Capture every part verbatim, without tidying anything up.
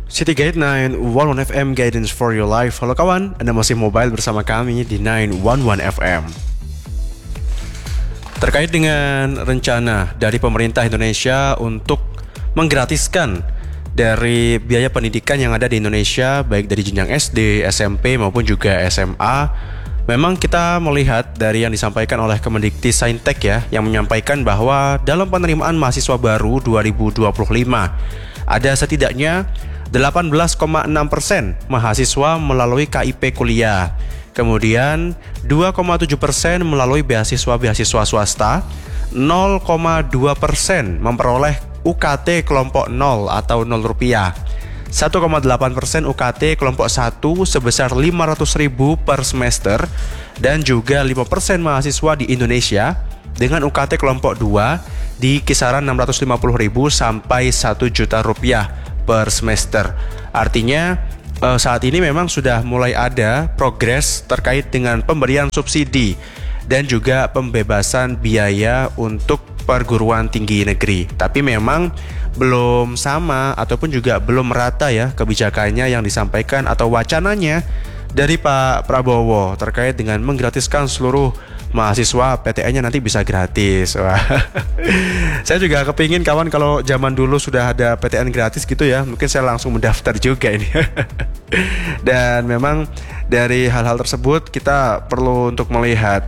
City Gate sembilan satu satu F M Guidance for Your Life. Halo kawan, Anda masih mobile bersama kami di sembilan satu satu F M. Terkait dengan rencana dari pemerintah Indonesia untuk menggratiskan dari biaya pendidikan yang ada di Indonesia, baik dari jenjang S D, S M P maupun juga S M A, memang kita melihat dari yang disampaikan oleh Kemendikti-Saintek ya, yang menyampaikan bahwa dalam penerimaan mahasiswa baru dua ribu dua puluh lima ada setidaknya delapan belas koma enam persen mahasiswa melalui K I P kuliah. Kemudian dua koma tujuh persen melalui beasiswa-beasiswa swasta, nol koma dua persen memperoleh U K T kelompok nol atau nol rupiah, satu koma delapan persen U K T kelompok satu sebesar lima ratus ribu per semester, dan juga lima persen mahasiswa di Indonesia dengan U K T kelompok dua di kisaran enam ratus lima puluh ribu sampai satu juta rupiah per semester. Artinya saat ini memang sudah mulai ada progres terkait dengan pemberian subsidi dan juga pembebasan biaya untuk perguruan tinggi negeri. Tapi memang belum sama ataupun juga belum merata ya kebijakannya yang disampaikan atau wacananya dari Pak Prabowo terkait dengan menggratiskan seluruh mahasiswa P T N-nya nanti bisa gratis. Wah. Saya juga kepingin kawan kalau zaman dulu sudah ada P T N gratis gitu ya, mungkin saya langsung mendaftar juga ini. Dan memang dari hal-hal tersebut kita perlu untuk melihat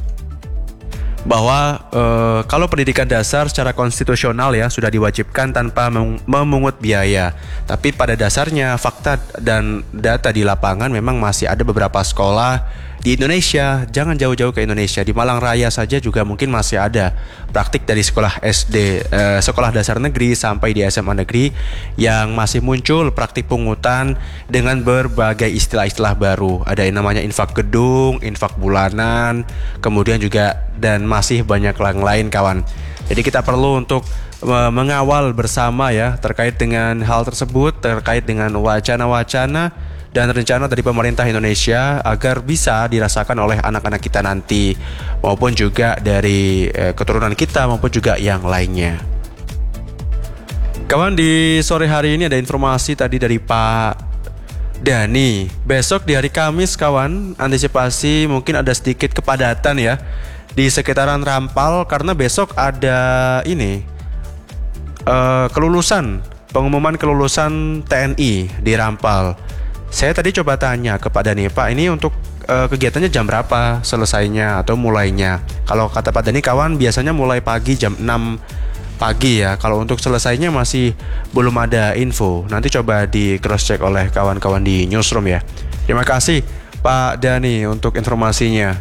bahwa e, kalau pendidikan dasar secara konstitusional ya sudah diwajibkan tanpa memungut biaya. Tapi pada dasarnya fakta dan data di lapangan memang masih ada beberapa sekolah di Indonesia, jangan jauh-jauh ke Indonesia, di Malang Raya saja juga mungkin masih ada praktik dari sekolah S D, eh, sekolah dasar negeri sampai di S M A negeri yang masih muncul praktik pungutan dengan berbagai istilah-istilah baru. Ada yang namanya infak gedung, infak bulanan, kemudian juga dan masih banyak yang lain kawan. Jadi kita perlu untuk uh, mengawal bersama ya terkait dengan hal tersebut, terkait dengan wacana-wacana dan rencana dari pemerintah Indonesia agar bisa dirasakan oleh anak-anak kita nanti maupun juga dari eh, keturunan kita maupun juga yang lainnya. Kawan, di sore hari ini ada informasi tadi dari Pak Dani. Besok di hari Kamis kawan, antisipasi mungkin ada sedikit kepadatan ya di sekitaran Rampal karena besok ada ini eh, kelulusan, pengumuman kelulusan T N I di Rampal. Saya tadi coba tanya kepada nih Pak, ini untuk uh, kegiatannya jam berapa selesainya atau mulainya? Kalau kata Pak Dani kawan biasanya mulai pagi jam enam pagi ya. Kalau untuk selesainya masih belum ada info. Nanti coba di cross check oleh kawan-kawan di newsroom ya. Terima kasih Pak Dani untuk informasinya.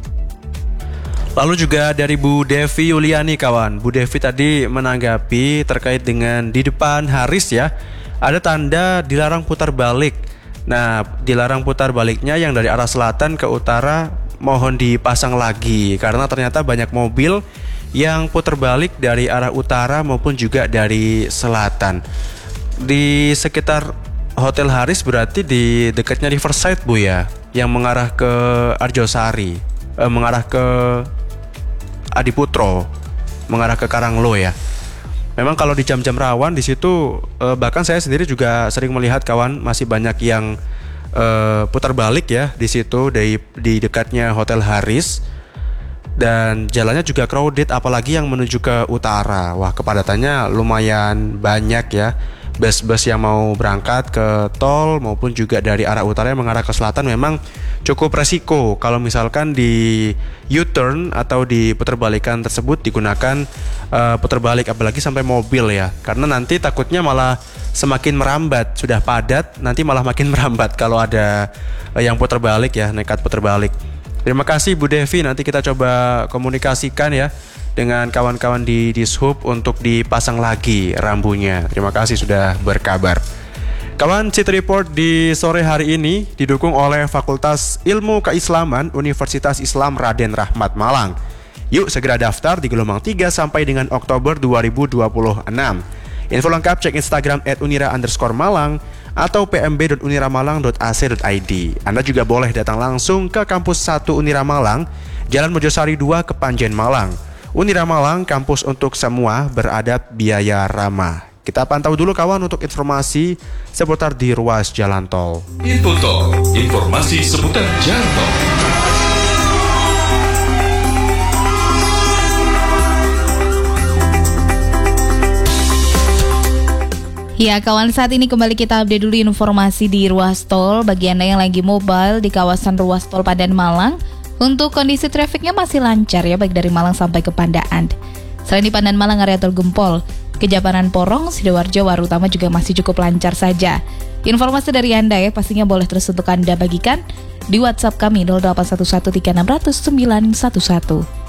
Lalu juga dari Bu Devi Yuliani kawan. Bu Devi tadi menanggapi terkait dengan di depan Haris ya, ada tanda dilarang putar balik. Nah, dilarang putar baliknya yang dari arah selatan ke utara mohon dipasang lagi karena ternyata banyak mobil yang putar balik dari arah utara maupun juga dari selatan. Di sekitar Hotel Haris berarti di dekatnya Riverside Bu ya, yang mengarah ke Arjosari, eh, mengarah ke Adiputro, mengarah ke Karanglo ya. Memang kalau di jam-jam rawan di situ eh, bahkan saya sendiri juga sering melihat kawan masih banyak yang eh, putar balik ya di situ di di dekatnya Hotel Haris, dan jalannya juga crowded apalagi yang menuju ke utara. Wah, kepadatannya lumayan banyak ya. Bus-bus yang mau berangkat ke tol maupun juga dari arah utara yang mengarah ke selatan memang cukup resiko kalau misalkan di U-turn atau di puterbalikan tersebut digunakan uh, putar balik apalagi sampai mobil ya, karena nanti takutnya malah semakin merambat. Sudah padat nanti malah makin merambat kalau ada uh, yang putar balik ya, nekat putar balik. Terima kasih Bu Devi, nanti kita coba komunikasikan ya dengan kawan-kawan di Dishub untuk dipasang lagi rambunya. Terima kasih sudah berkabar. Kawan, City Report di sore hari ini didukung oleh Fakultas Ilmu Keislaman Universitas Islam Raden Rahmat Malang. Yuk segera daftar di gelombang tiga sampai dengan Oktober dua ribu dua puluh enam. Info lengkap cek Instagram at unira underscore malang atau p m b dot uniramalang dot a c dot i d. Anda juga boleh datang langsung ke kampus satu Unira Malang, Jalan Mojosari dua, Kepanjen Malang. Unira Malang, kampus untuk semua, beradab, biaya ramah. Kita pantau dulu kawan untuk informasi seputar di ruas jalan tol. Info Tol, informasi seputar jalan tol. Ya kawan, saat ini kembali kita update dulu informasi di ruas tol. Bagi Anda yang lagi mobile di kawasan ruas tol Padan Malang, untuk kondisi trafiknya masih lancar ya, baik dari Malang sampai ke Pandaan. Selain di Padan Malang, area tol Gempol, Kejapanan Porong, Sidoarjo, Warutama juga masih cukup lancar saja. Informasi dari Anda ya pastinya boleh terus untuk Anda bagikan di WhatsApp kami nol delapan satu satu tiga enam nol nol sembilan satu satu.